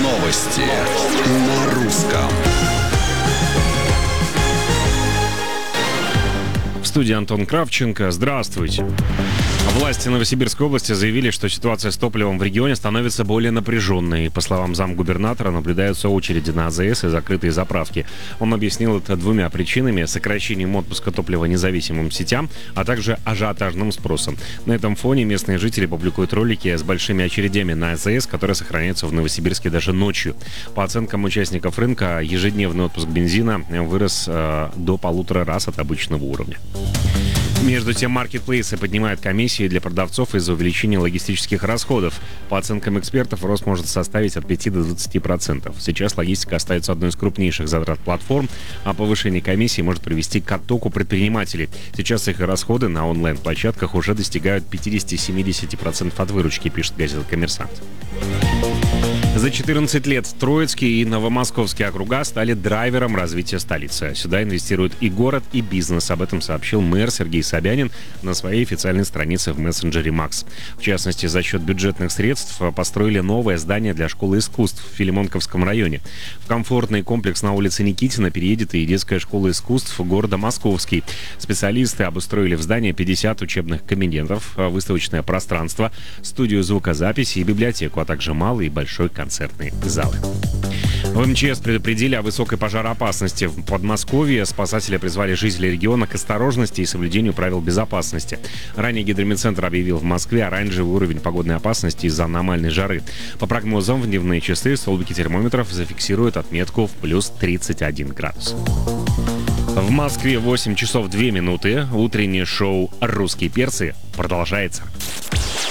Новости на русском. В студии Антон Кравченко. Здравствуйте. Власти Новосибирской области заявили, что ситуация с топливом в регионе становится более напряженной. По словам замгубернатора, наблюдаются очереди на АЗС и закрытые заправки. Он объяснил это двумя причинами: сокращением отпуска топлива независимым сетям, а также ажиотажным спросом. На этом фоне местные жители публикуют ролики с большими очередями на АЗС, которые сохраняются в Новосибирске даже ночью. По оценкам участников рынка, ежедневный отпуск бензина вырос до 1,5 раз от обычного уровня. Между тем, маркетплейсы поднимают комиссии для продавцов из-за увеличения логистических расходов. По оценкам экспертов, рост может составить от 5 до 20%. Сейчас логистика остается одной из крупнейших затрат платформ, а повышение комиссии может привести к оттоку предпринимателей. Сейчас их расходы на онлайн-площадках уже достигают 50-70% от выручки, пишет газета «Коммерсант». За 14 лет Троицкий и Новомосковский округа стали драйвером развития столицы. Сюда инвестируют и город, и бизнес. Об этом сообщил мэр Сергей Собянин на своей официальной странице в мессенджере Макс. В частности, за счет бюджетных средств построили новое здание для школы искусств в Филимонковском районе. В комфортный комплекс на улице Никитина переедет и детская школа искусств города Московский. Специалисты обустроили в здании 50 учебных кабинетов, выставочное пространство, студию звукозаписи и библиотеку, а также малый и большой концертные залы. В МЧС предупредили о высокой пожароопасности в Подмосковье. Спасатели призвали жителей региона к осторожности и соблюдению правил безопасности. Ранее Гидрометцентр объявил в Москве оранжевый уровень погодной опасности из-за аномальной жары. По прогнозам, в дневные часы столбики термометров зафиксируют отметку в плюс 31 градус. В Москве 8 часов 2 минуты. Утреннее шоу «Русские перцы» продолжается.